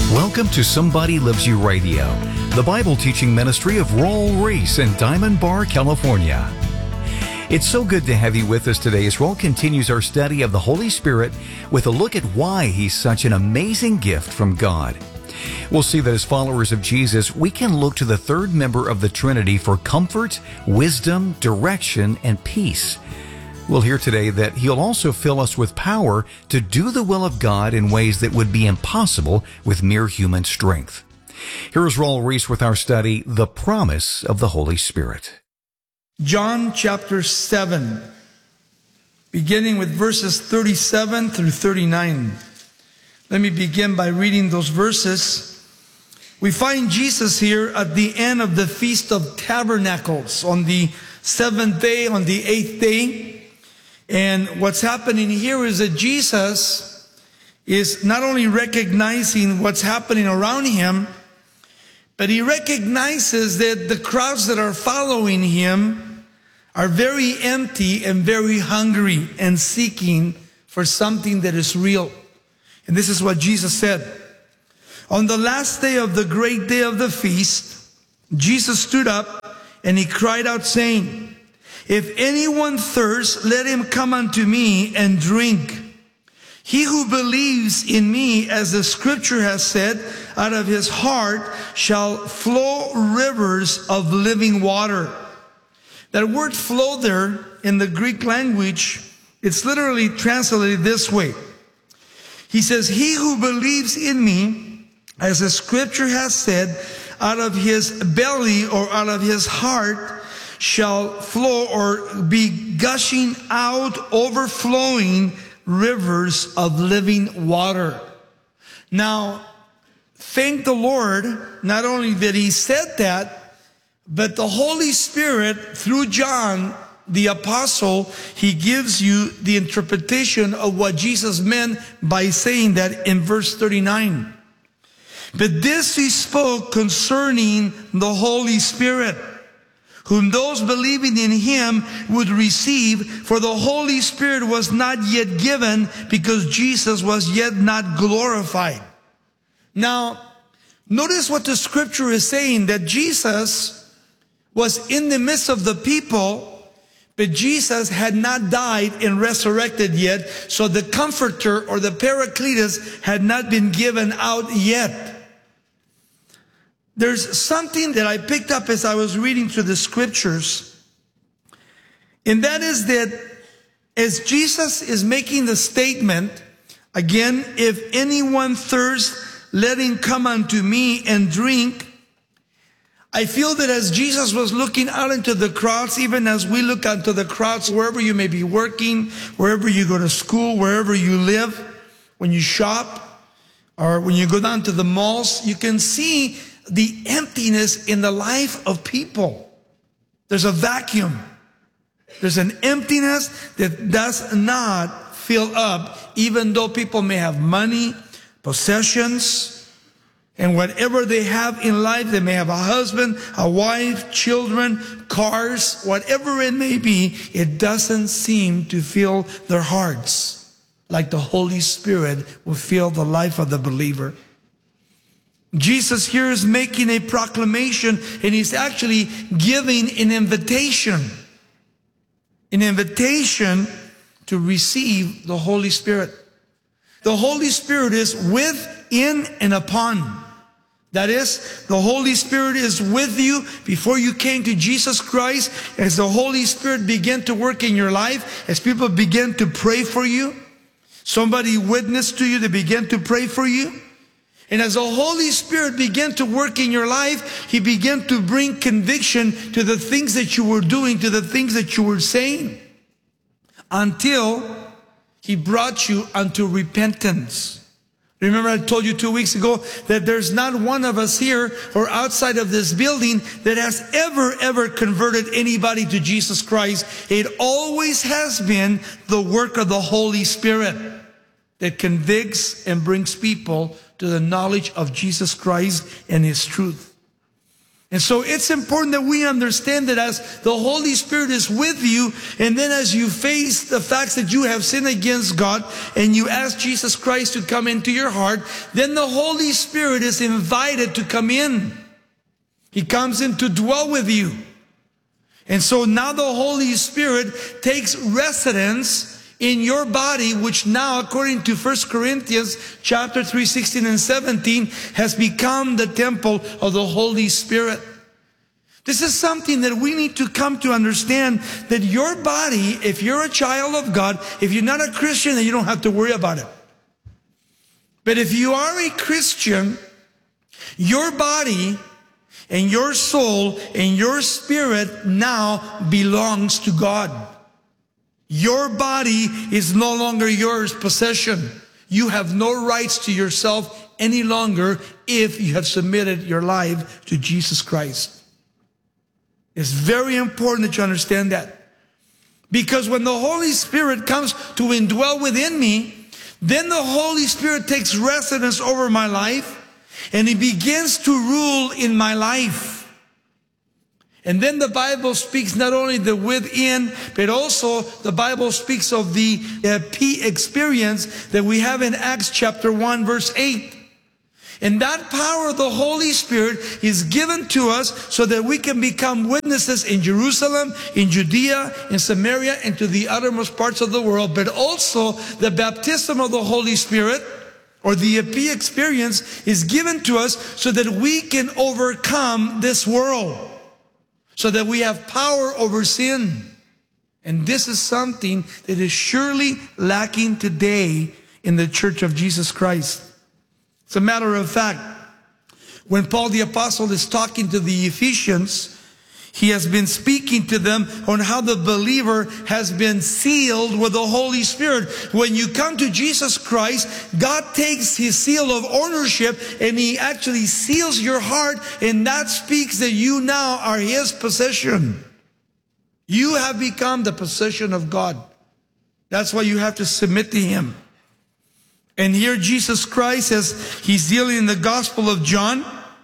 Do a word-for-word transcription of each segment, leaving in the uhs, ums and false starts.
Welcome to Somebody Loves You Radio, the Bible teaching ministry of Raul Ries in Diamond Bar, California. It's so good to have you with us today as Raul continues our study of the Holy Spirit with a look at why He's such an amazing gift from God. We'll see that as followers of Jesus, we can look to the third member of the Trinity for comfort, wisdom, direction, and peace. We'll hear today that He'll also fill us with power to do the will of God in ways that would be impossible with mere human strength. Here is Raul Ries with our study, The Promise of the Holy Spirit. John chapter seven, beginning with verses thirty-seven through thirty-nine. Let me begin by reading those verses. We find Jesus here at the end of the Feast of Tabernacles on the seventh day, on the eighth day. And what's happening here is that Jesus is not only recognizing what's happening around Him, but He recognizes that the crowds that are following Him are very empty and very hungry and seeking for something that is real. And this is what Jesus said. On the last day of the great day of the feast, Jesus stood up and He cried out saying, "If anyone thirsts, let him come unto me and drink. He who believes in me, as the scripture has said, out of his heart shall flow rivers of living water." That word flow there in the Greek language, it's literally translated this way. He says, "He who believes in me, as the scripture has said, out of his belly or out of his heart shall flow," or be gushing out, overflowing rivers of living water. Now, thank the Lord, not only that He said that, but the Holy Spirit, through John, the apostle, he gives you the interpretation of what Jesus meant by saying that in verse thirty-nine. "But this He spoke concerning the Holy Spirit, whom those believing in Him would receive, for the Holy Spirit was not yet given, because Jesus was yet not glorified." Now, notice what the scripture is saying, that Jesus was in the midst of the people, but Jesus had not died and resurrected yet, so the Comforter or the Paracletus had not been given out yet. There's something that I picked up as I was reading through the scriptures, and that is that as Jesus is making the statement, again, "If anyone thirsts, let him come unto me and drink." I feel that as Jesus was looking out into the crowds, even as we look out into the crowds, wherever you may be working, wherever you go to school, wherever you live, when you shop, or when you go down to the malls, you can see the emptiness in the life of people. There's a vacuum. There's an emptiness that does not fill up, even though people may have money, possessions, and whatever they have in life. They may have a husband, a wife, children, cars, whatever it may be. It doesn't seem to fill their hearts like the Holy Spirit will fill the life of the believer. Jesus here is making a proclamation, and He's actually giving an invitation. An invitation to receive the Holy Spirit. The Holy Spirit is with, in, and upon. That is, the Holy Spirit is with you before you came to Jesus Christ. As the Holy Spirit began to work in your life, as people began to pray for you, somebody witnessed to you, they began to pray for you. And as the Holy Spirit began to work in your life, He began to bring conviction to the things that you were doing, to the things that you were saying, until He brought you unto repentance. Remember, I told you two weeks ago that there's not one of us here or outside of this building that has ever, ever converted anybody to Jesus Christ. It always has been the work of the Holy Spirit that convicts and brings people to the knowledge of Jesus Christ and His truth. And so it's important that we understand that as the Holy Spirit is with you, and then as you face the facts that you have sinned against God, and you ask Jesus Christ to come into your heart, then the Holy Spirit is invited to come in. He comes in to dwell with you. And so now the Holy Spirit takes residence in your body, which now, according to First Corinthians chapter three, sixteen and seventeen, has become the temple of the Holy Spirit. This is something that we need to come to understand, that your body, if you're a child of God, if you're not a Christian, then you don't have to worry about it. But if you are a Christian, your body and your soul and your spirit now belongs to God. Your body is no longer yours possession. You have no rights to yourself any longer if you have submitted your life to Jesus Christ. It's very important that you understand that. Because when the Holy Spirit comes to indwell within me, then the Holy Spirit takes residence over my life, and He begins to rule in my life. And then the Bible speaks not only the within, but also the Bible speaks of the uh, P experience that we have in Acts chapter one, verse eight. And that power of the Holy Spirit is given to us so that we can become witnesses in Jerusalem, in Judea, in Samaria, and to the uttermost parts of the world. But also the baptism of the Holy Spirit, or the E P experience, is given to us so that we can overcome this world. So that we have power over sin. And this is something that is surely lacking today in the Church of Jesus Christ. As a matter of fact, when Paul the Apostle is talking to the Ephesians, he has been speaking to them on how the believer has been sealed with the Holy Spirit. When you come to Jesus Christ, God takes His seal of ownership and He actually seals your heart, and that speaks that you now are His possession. You have become the possession of God. That's why you have to submit to Him. And here Jesus Christ, as He's dealing in the Gospel of John,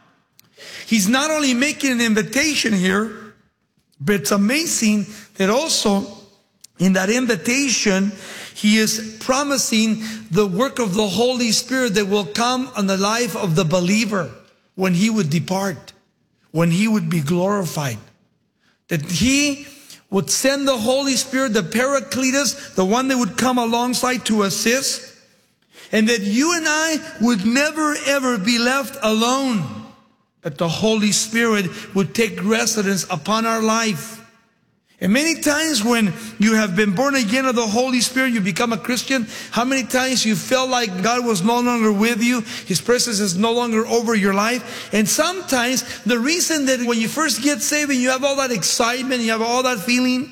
He's not only making an invitation here, but it's amazing that also in that invitation, He is promising the work of the Holy Spirit that will come on the life of the believer when he would depart, when he would be glorified. That He would send the Holy Spirit, the Paracletus, the one that would come alongside to assist, and that you and I would never ever be left alone. That the Holy Spirit would take residence upon our life. And many times when you have been born again of the Holy Spirit, you become a Christian, how many times you felt like God was no longer with you, His presence is no longer over your life. And sometimes the reason that when you first get saved and you have all that excitement, you have all that feeling,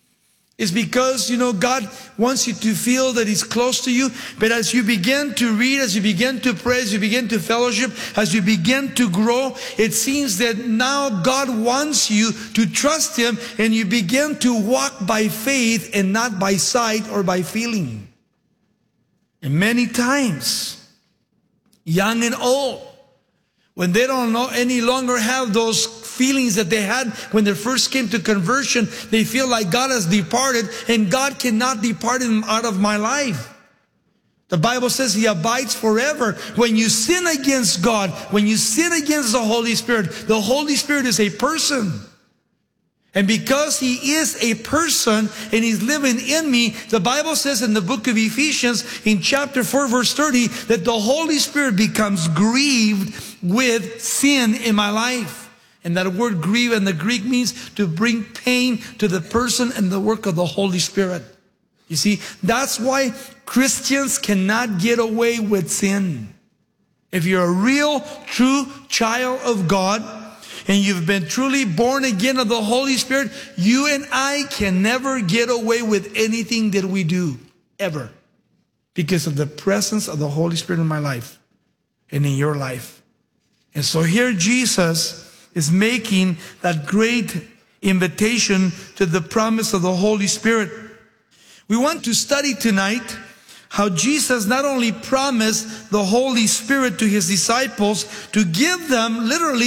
is because, you know, God wants you to feel that He's close to you. But as you begin to read, as you begin to pray, as you begin to fellowship, as you begin to grow, it seems that now God wants you to trust Him, and you begin to walk by faith and not by sight or by feeling. And many times, young and old, when they don't know, any longer have those feelings that they had when they first came to conversion, they feel like God has departed, and God cannot depart Him out of my life. The Bible says He abides forever. When you sin against God, when you sin against the Holy Spirit, the Holy Spirit is a person. And because He is a person and He's living in me, the Bible says in the book of Ephesians in chapter four verse thirty that the Holy Spirit becomes grieved with sin in my life. And that word grieve in the Greek means to bring pain to the person and the work of the Holy Spirit. You see, that's why Christians cannot get away with sin. If you're a real, true child of God, and you've been truly born again of the Holy Spirit, you and I can never get away with anything that we do, ever. Because of the presence of the Holy Spirit in my life and in your life. And so here Jesus is making that great invitation to the promise of the Holy Spirit. We want to study tonight how Jesus not only promised the Holy Spirit to His disciples to give them literally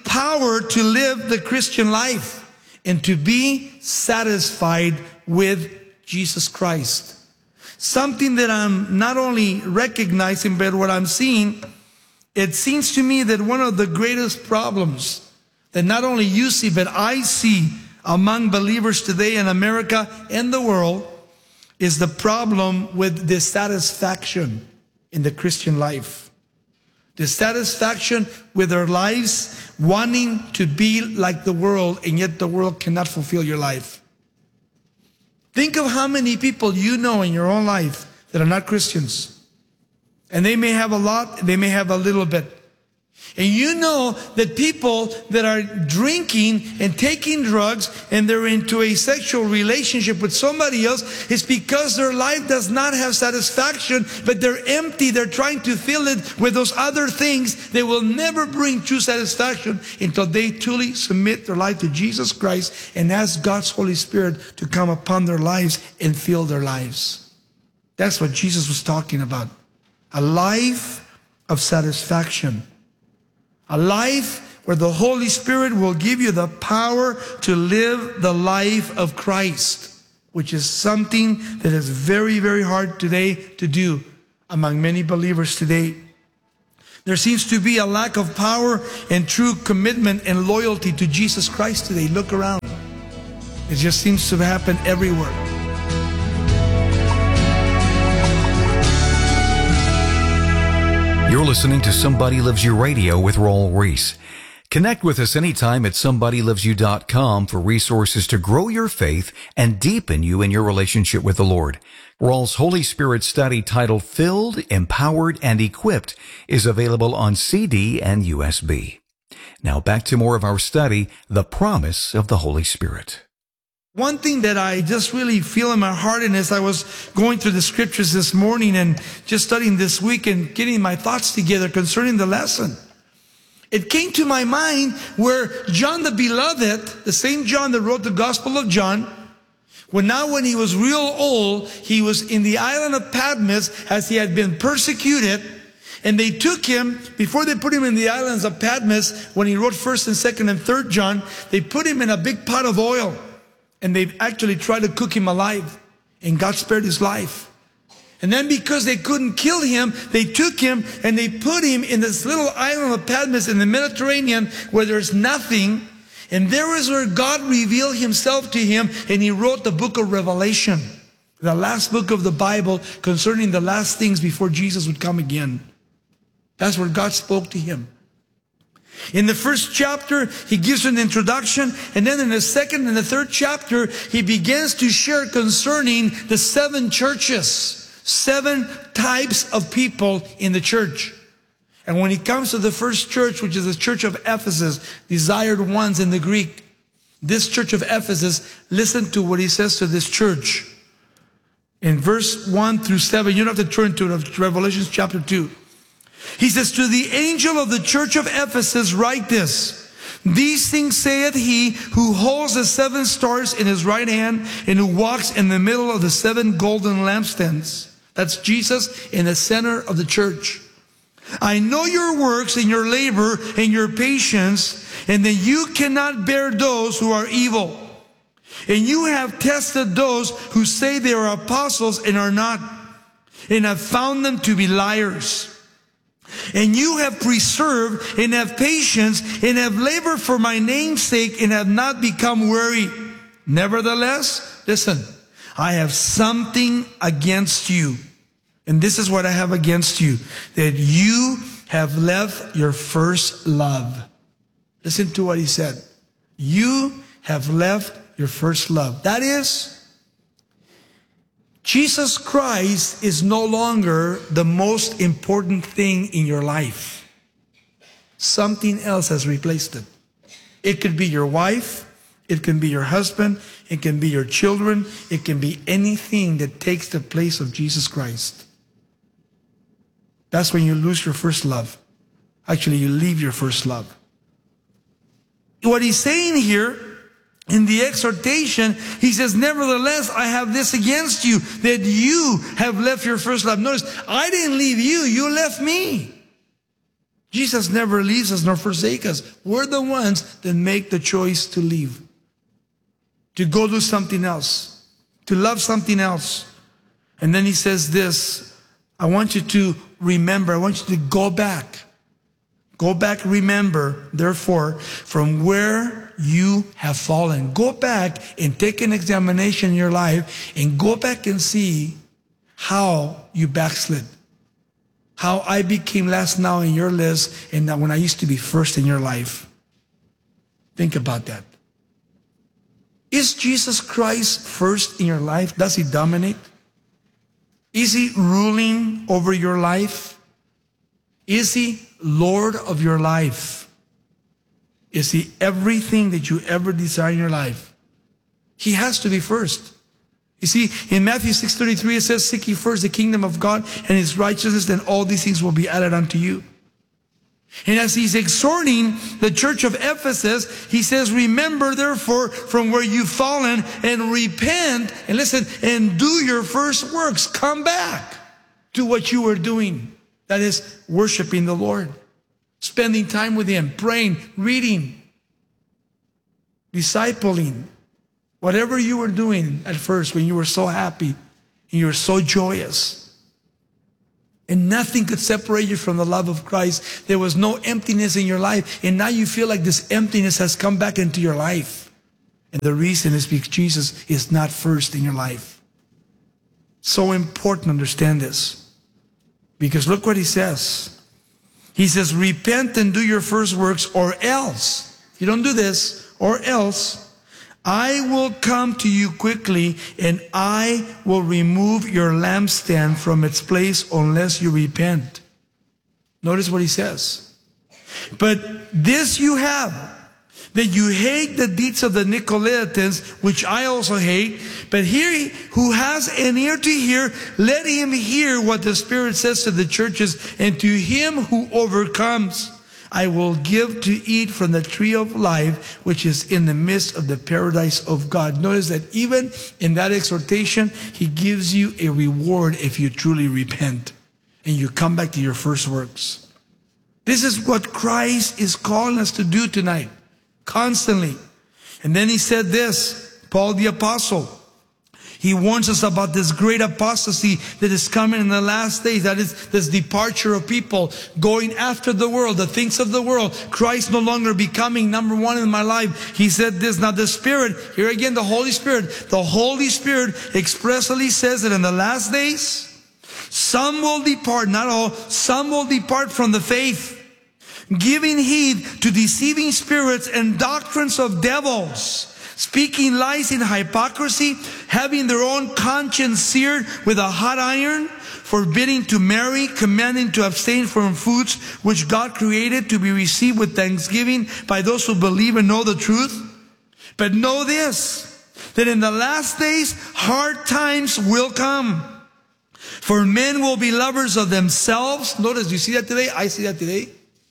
power to live the Christian life and to be satisfied with Jesus Christ. Something that I'm not only recognizing, but what I'm seeing, it seems to me that one of the greatest problems that not only you see, but I see among believers today in America and the world is the problem with dissatisfaction in the Christian life. Dissatisfaction with our lives, wanting to be like the world, and yet the world cannot fulfill your life. Think of how many people you know in your own life that are not Christians. And they may have a lot, they may have a little bit. And you know that people that are drinking and taking drugs and they're into a sexual relationship with somebody else, it's because their life does not have satisfaction, but they're empty. They're trying to fill it with those other things. They will never bring true satisfaction until they truly submit their life to Jesus Christ and ask God's Holy Spirit to come upon their lives and fill their lives. That's what Jesus was talking about. A life of satisfaction. A life where the Holy Spirit will give you the power to live the life of Christ, which is something that is very, very hard today to do among many believers today. There seems to be a lack of power and true commitment and loyalty to Jesus Christ today. Look around. It just seems to happen everywhere. You're listening to Somebody Loves You Radio with Raul Ries. Connect with us anytime at somebody loves you dot com for resources to grow your faith and deepen you in your relationship with the Lord. Raul's Holy Spirit study titled Filled, Empowered, and Equipped is available on C D and U S B. Now back to more of our study, The Promise of the Holy Spirit. One thing that I just really feel in my heart, and as I was going through the scriptures this morning and just studying this week and getting my thoughts together concerning the lesson, it came to my mind where John the Beloved, the same John that wrote the Gospel of John, when now when he was real old, he was in the island of Patmos as he had been persecuted. And they took him, before they put him in the islands of Patmos, when he wrote first and second and third John, they put him in a big pot of oil. And they actually tried to cook him alive. And God spared his life. And then because they couldn't kill him, they took him and they put him in this little island of Patmos in the Mediterranean where there's nothing. And there is where God revealed himself to him, and he wrote the book of Revelation, the last book of the Bible concerning the last things before Jesus would come again. That's where God spoke to him. In the first chapter, he gives an introduction, and then in the second and the third chapter, he begins to share concerning the seven churches, seven types of people in the church. And when he comes to the first church, which is the church of Ephesus, desired ones in the Greek, this church of Ephesus, listen to what he says to this church. In verse one through seven, you don't have to turn to Revelation chapter two. He says, to the angel of the church of Ephesus write this. These things saith he who holds the seven stars in his right hand and who walks in the middle of the seven golden lampstands. That's Jesus in the center of the church. I know your works and your labor and your patience, and that you cannot bear those who are evil. And you have tested those who say they are apostles and are not, and have found them to be liars. And you have preserved and have patience and have labored for my name's sake and have not become weary. Nevertheless, listen, I have something against you. And this is what I have against you, that you have left your first love. Listen to what he said. You have left your first love. That is, Jesus Christ is no longer the most important thing in your life. Something else has replaced it. It could be your wife. It can be your husband. It can be your children. It can be anything that takes the place of Jesus Christ. That's when you lose your first love. Actually, you leave your first love. What he's saying here, in the exhortation, he says, nevertheless, I have this against you, that you have left your first love. Notice, I didn't leave you, you left me. Jesus never leaves us nor forsakes us. We're the ones that make the choice to leave, to go do something else, to love something else. And then he says this, I want you to remember, I want you to go back. Go back, remember, therefore, from where you have fallen. Go back and take an examination in your life and go back and see how you backslid. How I became last now in your list and when I used to be first in your life. Think about that. Is Jesus Christ first in your life? Does he dominate? Is he ruling over your life? Is he Lord of your life? Is he everything that you ever desire in your life? He has to be first. You see, in Matthew six thirty-three, it says, seek ye first the kingdom of God and his righteousness, then all these things will be added unto you. And as he's exhorting the church of Ephesus, he says, remember therefore from where you've fallen and repent, and listen, and do your first works. Come back to what you were doing. That is worshiping the Lord, spending time with him, praying, reading, discipling. Whatever you were doing at first when you were so happy and you were so joyous. And nothing could separate you from the love of Christ. There was no emptiness in your life. And now you feel like this emptiness has come back into your life. And the reason is because Jesus is not first in your life. So important to understand this. Because look what he says. He says, repent and do your first works, or else, if you don't do this, or else, I will come to you quickly and I will remove your lampstand from its place unless you repent. Notice what he says. But this you have, that you hate the deeds of the Nicolaitans, which I also hate. But he who has an ear to hear, let him hear what the Spirit says to the churches. And to him who overcomes, I will give to eat from the tree of life, which is in the midst of the paradise of God. Notice that even in that exhortation, he gives you a reward if you truly repent and you come back to your first works. This is what Christ is calling us to do tonight, constantly. And then he said this, Paul the Apostle, he warns us about this great apostasy that is coming in the last days. That is this departure of people going after the world, the things of the world. Christ no longer becoming number one in my life. He said this, now the Spirit, here again the Holy Spirit, the Holy Spirit expressly says that in the last days, some will depart, not all, some will depart from the faith, giving heed to deceiving spirits and doctrines of devils, speaking lies in hypocrisy, having their own conscience seared with a hot iron, forbidding to marry, commanding to abstain from foods which God created to be received with thanksgiving by those who believe and know the truth. But know this, that in the last days hard times will come. For men will be lovers of themselves. Notice, do you see that today? I see that today.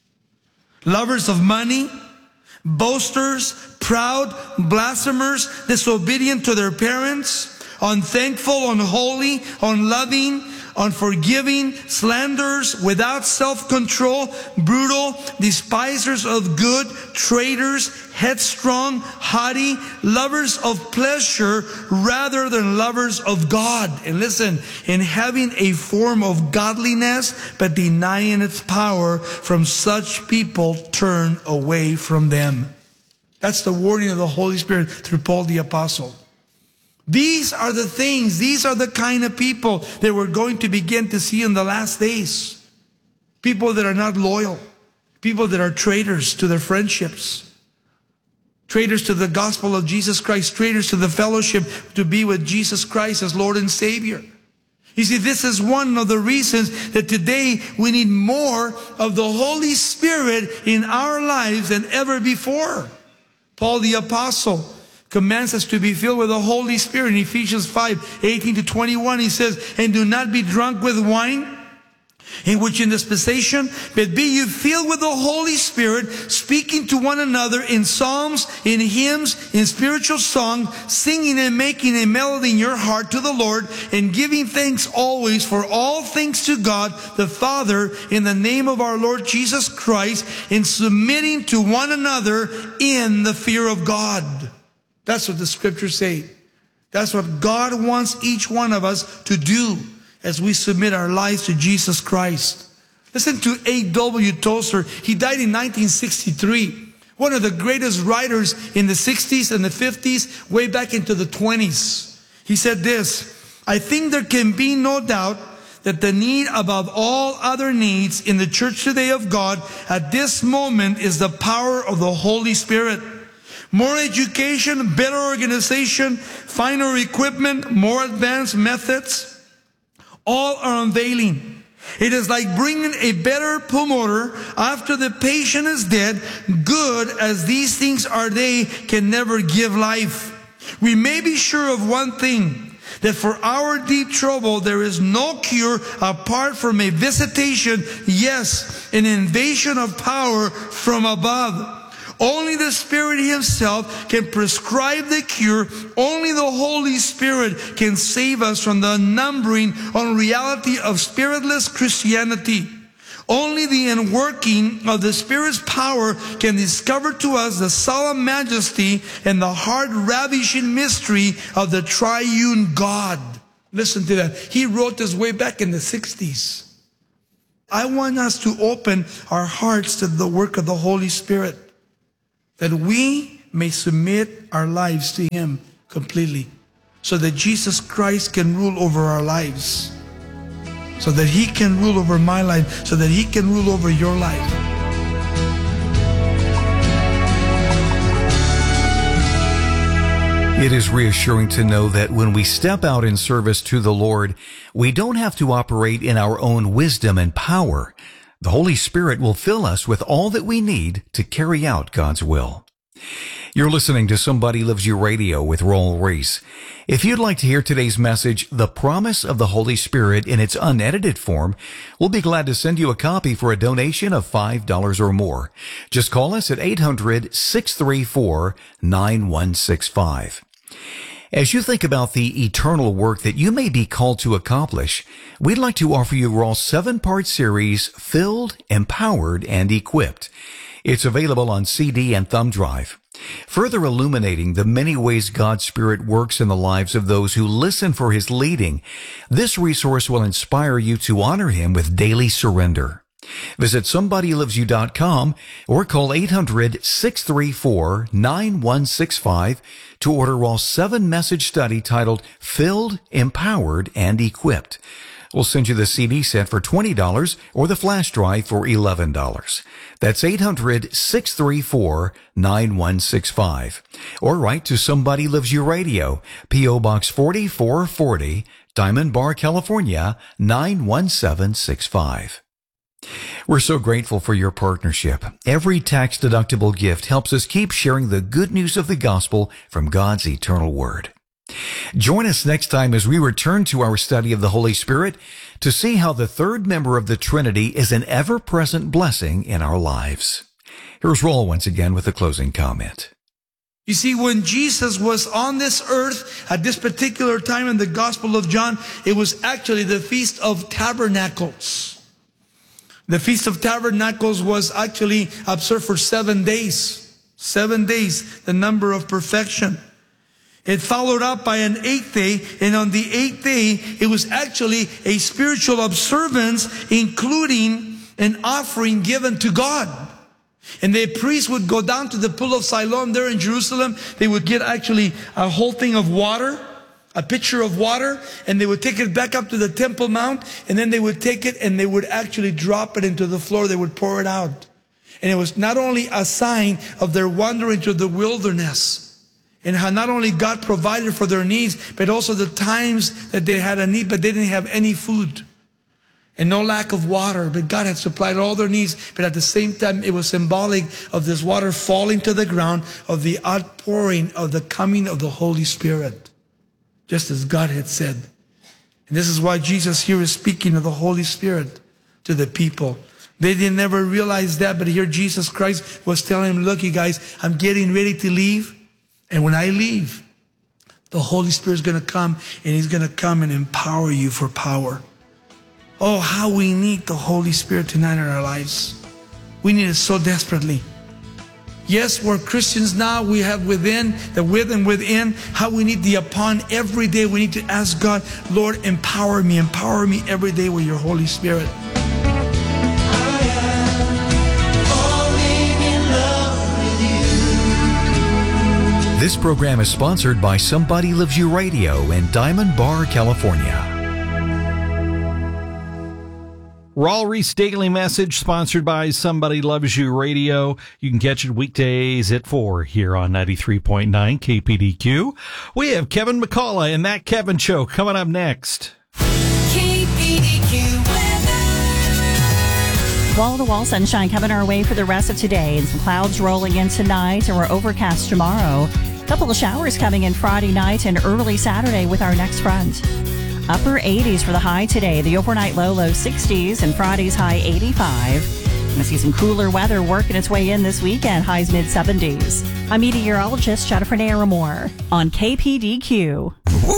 Lovers of money, boasters, proud, blasphemers, disobedient to their parents, unthankful, unholy, unloving, unforgiving, slanderers, without self-control, brutal, despisers of good, traitors, headstrong, haughty, lovers of pleasure rather than lovers of God. And listen, in having a form of godliness but denying its power, from such people turn away from them. That's the warning of the Holy Spirit through Paul the Apostle. These are the things, these are the kind of people that we're going to begin to see in the last days. People that are not loyal. People that are traitors to their friendships. Traitors to the gospel of Jesus Christ. Traitors to the fellowship to be with Jesus Christ as Lord and Savior. You see, this is one of the reasons that today we need more of the Holy Spirit in our lives than ever before. Paul the Apostle commands us to be filled with the Holy Spirit. In Ephesians five, eighteen to twenty-one, he says, and do not be drunk with wine, in which in dispensation, but be you filled with the Holy Spirit, speaking to one another in psalms, in hymns, in spiritual song, singing and making a melody in your heart to the Lord, and giving thanks always for all things to God the Father in the name of our Lord Jesus Christ, and submitting to one another in the fear of God. That's what the scriptures say. That's what God wants each one of us to do as we submit our lives to Jesus Christ. Listen to A W Tozer. He died in nineteen sixty-three. One of the greatest writers in the sixties and the fifties, way back into the twenties. He said this: I think there can be no doubt that the need above all other needs in the church today of God at this moment is the power of the Holy Spirit. More education, better organization, finer equipment, more advanced methods, all are unveiling. It is like bringing a better pulmotor after the patient is dead. Good as these things are, they can never give life. We may be sure of one thing, that for our deep trouble there is no cure apart from a visitation, yes, an invasion of power from above. Only the Spirit Himself can prescribe the cure. Only the Holy Spirit can save us from the numbering unreality of spiritless Christianity. Only the inworking of the Spirit's power can discover to us the solemn majesty and the heart-ravishing mystery of the triune God. Listen to that. He wrote this way back in the sixties. I want us to open our hearts to the work of the Holy Spirit, that we may submit our lives to Him completely, so that Jesus Christ can rule over our lives, so that He can rule over my life, so that He can rule over your life. It is reassuring to know that when we step out in service to the Lord, we don't have to operate in our own wisdom and power. The Holy Spirit will fill us with all that we need to carry out God's will. You're listening to Somebody Loves You Radio with Raul Ries. If you'd like to hear today's message, The Promise of the Holy Spirit, in its unedited form, we'll be glad to send you a copy for a donation of five dollars or more. Just call us at eight hundred, six three four, nine one six five. As you think about the eternal work that you may be called to accomplish, we'd like to offer you Raw's seven-part series, Filled, Empowered, and Equipped. It's available on C D and thumb drive. Further illuminating the many ways God's Spirit works in the lives of those who listen for His leading, this resource will inspire you to honor Him with daily surrender. Visit somebody loves you dot com or call eight hundred, six three four, nine one six five to order Raw's seven-message study titled Filled, Empowered, and Equipped. We'll send you the C D set for twenty dollars or the flash drive for eleven dollars. That's eight hundred, six three four, nine one six five. Or write to Somebody Loves You Radio, P O Box forty-four forty, Diamond Bar, California, nine one seven six five. We're so grateful for your partnership. Every tax-deductible gift helps us keep sharing the good news of the gospel from God's eternal Word. Join us next time as we return to our study of the Holy Spirit to see how the third member of the Trinity is an ever-present blessing in our lives. Here's Raul once again with a closing comment. You see, when Jesus was on this earth at this particular time in the Gospel of John, it was actually the Feast of Tabernacles. The Feast of Tabernacles was actually observed for seven days. Seven days, the number of perfection. It followed up by an eighth day, and on the eighth day, it was actually a spiritual observance, including an offering given to God. And the priest would go down to the pool of Siloam there in Jerusalem. They would get actually a whole thing of water, a pitcher of water, and they would take it back up to the Temple Mount, and then they would take it and they would actually drop it into the floor. They would pour it out. And it was not only a sign of their wandering through the wilderness, and how not only God provided for their needs, but also the times that they had a need, but they didn't have any food and no lack of water, but God had supplied all their needs. But at the same time, it was symbolic of this water falling to the ground, of the outpouring of the coming of the Holy Spirit, just as God had said. And this is why Jesus here is speaking of the Holy Spirit, to the people. They didn't never realize that, but here Jesus Christ was telling them, look, you guys, I'm getting ready to leave. And when I leave, the Holy Spirit is going to come, and he's going to come and empower you for power. Oh, how we need the Holy Spirit tonight in our lives. We need it so desperately. Yes, we're Christians now. We have within, the with and within, how we need the upon every day. We need to ask God, Lord, empower me, empower me every day with your Holy Spirit. This program is sponsored by Somebody Loves You Radio in Diamond Bar, California. Raul Ries Daily Message, sponsored by Somebody Loves You Radio. You can catch it weekdays at four here on ninety-three point nine K P D Q. We have Kevin McCullough and That Kevin Show coming up next. K P D Q weather. Wall-to-wall sunshine coming our way for the rest of today, and some clouds rolling in tonight, and we're overcast tomorrow. A couple of showers coming in Friday night and early Saturday with our next front. Upper eighties for the high today. The overnight low, low sixties, and Friday's high eighty-five. Going to see some cooler weather working its way in this weekend. Highs mid seventies. I'm meteorologist Jennifer Naramore on K P D Q.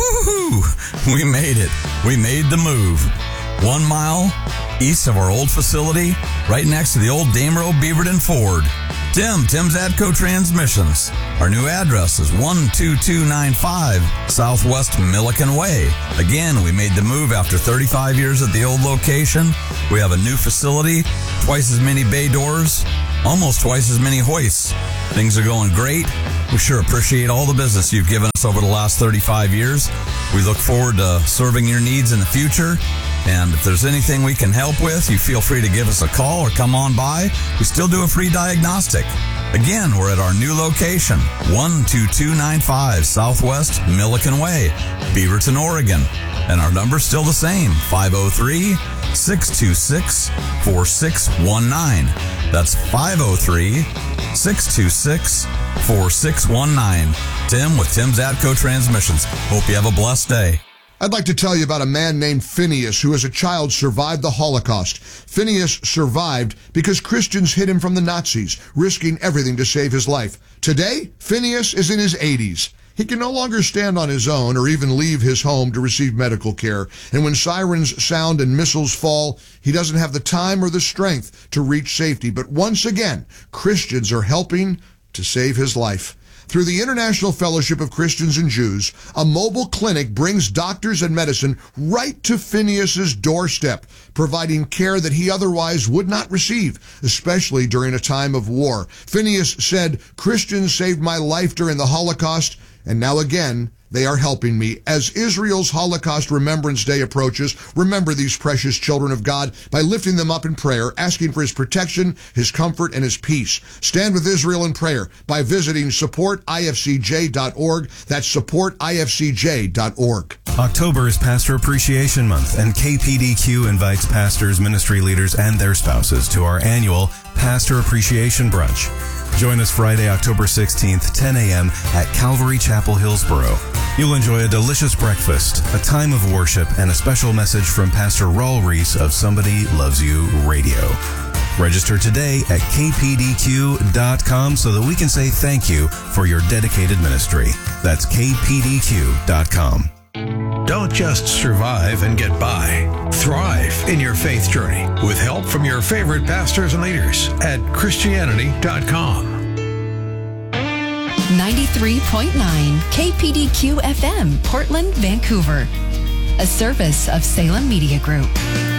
Woohoo! We made it. We made the move. One mile east of our old facility, right next to the old Damerow Beaverton Ford. Tim, Tim's Atco Transmissions. Our new address is one two two nine five Southwest Milliken Way. Again, we made the move after thirty-five years at the old location. We have a new facility, twice as many bay doors, almost twice as many hoists. Things are going great. We sure appreciate all the business you've given us over the last thirty-five years. We look forward to serving your needs in the future. And if there's anything we can help with, you feel free to give us a call or come on by. We still do a free diagnostic. Again, we're at our new location, one two two nine five Southwest Milliken Way, Beaverton, Oregon. And our number's still the same, five oh three, six two six, four six one nine. That's five oh three, six two six, four six one nine. Tim with Tim's Atco Transmissions. Hope you have a blessed day. I'd like to tell you about a man named Phineas who as a child survived the Holocaust. Phineas survived because Christians hid him from the Nazis, risking everything to save his life. Today, Phineas is in his eighties. He can no longer stand on his own or even leave his home to receive medical care. And when sirens sound and missiles fall, he doesn't have the time or the strength to reach safety. But once again, Christians are helping to save his life. Through the International Fellowship of Christians and Jews, a mobile clinic brings doctors and medicine right to Phineas's doorstep, providing care that he otherwise would not receive, especially during a time of war. Phineas said, "Christians saved my life during the Holocaust, and now again, they are helping me." As Israel's Holocaust Remembrance Day approaches, remember these precious children of God by lifting them up in prayer, asking for his protection, his comfort, and his peace. Stand with Israel in prayer by visiting support I F C J dot org. That's support I F C J dot org. October is Pastor Appreciation Month, and K P D Q invites pastors, ministry leaders, and their spouses to our annual Pastor Appreciation Brunch. Join us Friday, October sixteenth, ten a.m. at Calvary Chapel, Hillsboro. You'll enjoy a delicious breakfast, a time of worship, and a special message from Pastor Raul Ries of Somebody Loves You Radio. Register today at K P D Q dot com so that we can say thank you for your dedicated ministry. That's K P D Q dot com. Don't just survive and get by. Thrive in your faith journey with help from your favorite pastors and leaders at Christianity dot com. ninety-three point nine K P D Q F M, Portland, Vancouver. A service of Salem Media Group.